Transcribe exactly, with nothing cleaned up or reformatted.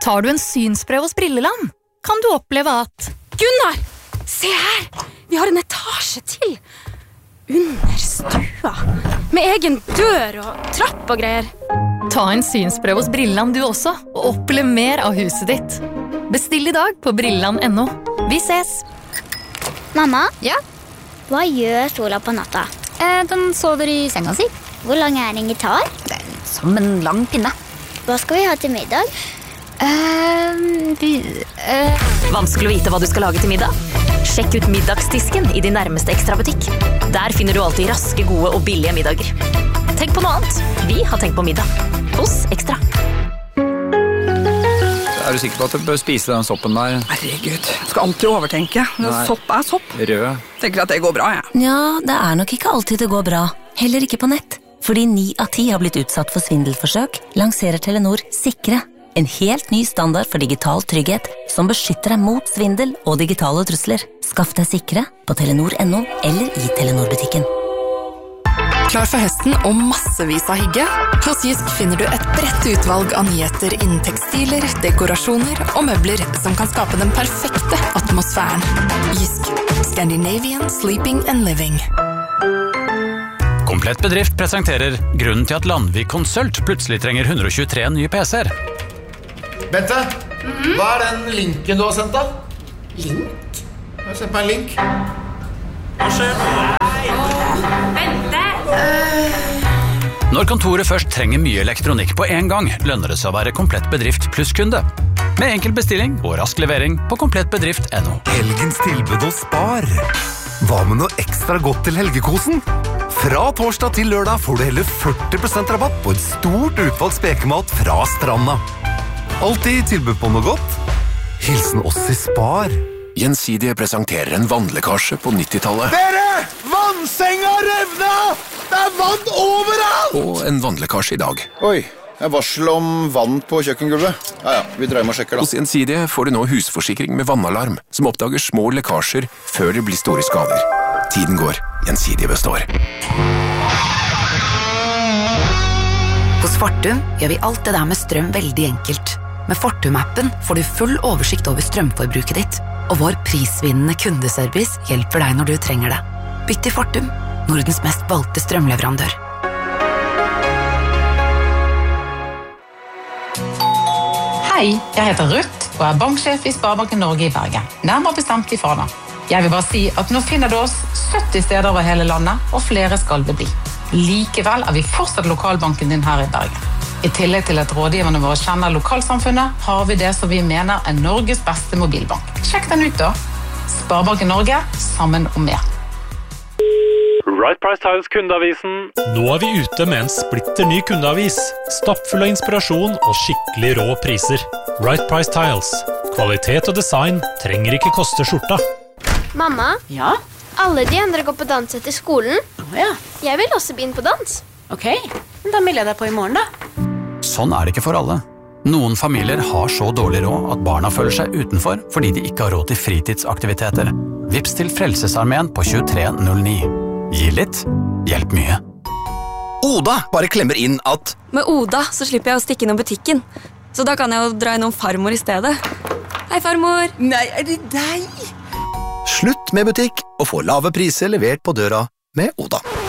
Tar du en synsprøve hos Brilleland, kan du oppleve at Gunnar, se her! Vi har en etasje til. Under stua. Med egen dør og trapp og greier. Ta en synsprøve hos Brilleland du også, og opplev mer av huset ditt. Bestill i dag på brilleland punktum no. Vi ses! Mamma? Ja? Hva gjør Sola på natta? Eh, den sover i senga si. Hvor lang er en gitar? Som en lang pinne. Hva skal vi ha til middag? Eh, vi, eh. Vanskelig å vite hva du skal lage til middag? Sjekk ut middagsdisken i din nærmeste Extra-butikk. Der finner du alltid raske, gode og billige middager. Tenk på noe annet. Vi har tenkt på middag. Hos Extra. Er du sikker på at du bør spise den soppen der? Herregud, jeg skal alltid overtenke. Sopp er sopp. Rød. Tenker at det går bra, jeg. Ja, det er nok ikke alltid det går bra. Heller ikke på nett. Fordi ni av ti har blitt utsatt for svindelforsøk, lanserer Telenor Sikre. En helt ny standard for digital trygghet som beskytter deg mot svindel og digitale trusler. Skaff deg Sikre på telenor punktum no eller i Telenor-butikken. Klar for høsten og massevis av hygge? Hos Jysk finner du et bredt utvalg av nyheter innen tekstiler, dekorasjoner og møbler som kan skape den perfekte atmosfæren. Jysk. Scandinavian Sleeping and Living. Komplett Bedrift presenterer grunnen til at Landvik Konsult plutselig trenger hundre og tjuetre nye P C-er. Bente, mm-hmm. Hva er den linken du har sendt da? Link? Jeg ser på en link. Hva skjer? Bente! Når kontoret først trenger mye elektronikk på en gang, lønner det seg å være Komplett Bedrift pluss-kunde. Med enkel bestilling og rask levering på komplett bedrift punktum no. Helgens tilbud hos Spar. Hva med noe ekstra godt til helgekosen? Fra torsdag til lørdag får du hele førti prosent rabatt på et stort utvalg spekemat fra Stranda. Alltid tilbud på noe godt. Hilsen oss i Spar. Gjensidige presenterer en vannlekkasje på nittitallet. Dere! Vannsenga revna! Det er vann overalt! Og en vannlekkasje i dag. Oi, jeg varsel om vann på kjøkkengulvet. Ja, ja, vi drar hjem og sjekker da. Hos Gjensidige får du nå husforsikring med vannalarm, som oppdager små lekkasjer før det blir store skader. Tiden går, Gjensidige består. Hos Fortum gjør vi alt det der med strøm veldig enkelt. Med Fortum-appen får du full oversikt over strømforbruket ditt, og vår prisvinnende kundeservice hjelper deg når du trenger det. Bytt til Fortum, Nordens mest valgte strømleverandør. Hei, jeg heter Ruth, og er banksjef i Sparebanken Norge i Bergen. Nærmere bestemt i Fana. Jeg vil bare si at nå finner du oss sytti steder over hele landet, og flere skal det bli. Likevel er vi fortsatt lokalbanken din her i Bergen. I tillegg til at rådgiverne våre kjenner lokalsamfunnet, har vi det som vi mener er Norges beste mobilbank. Sjekk den ut da. Sparebanken Norge, sammen om mer. Right Price Tiles kundeavisen. Nå er vi ute med en splitter ny kundeavis. Stappfull av inspirasjon og skikkelig rå priser. Right Price Tiles. Kvalitet og design trenger ikke koste skjorta. Mamma? Ja? Alle de andre går på dans etter skolen. Å ja. Jeg vil også begynne på dans. Ok, men da melder jeg deg på i morgen da. Sånn er det ikke for alle. Noen familier har så dårlig råd at barna føler seg utenfor fordi de ikke har råd til fritidsaktiviteter. Vips til Frelsesarmeen på tjuetre null ni. Gi litt, hjelp mye. Oda bare klemmer inn at Med Oda så slipper jeg å stikke innom butikken. Så da kan jeg jo dra innom farmor i stedet. Hei, farmor! Nei, er det deg? Slutt med butikk og få lave priser levert på døra med Oda.